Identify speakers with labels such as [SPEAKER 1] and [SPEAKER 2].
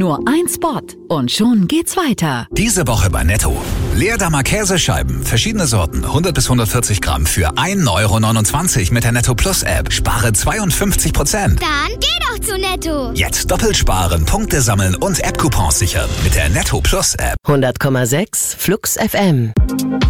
[SPEAKER 1] Nur ein Spot und schon geht's weiter.
[SPEAKER 2] Diese Woche bei Netto. Leerdammer Käsescheiben, verschiedene Sorten, 100 bis 140 Gramm für 1,29 € mit der Netto Plus App. Spare 52%.
[SPEAKER 3] Dann geh doch zu Netto.
[SPEAKER 2] Jetzt doppelt sparen, Punkte sammeln und App-Coupons sichern mit der Netto Plus App.
[SPEAKER 4] 100,6 Flux FM.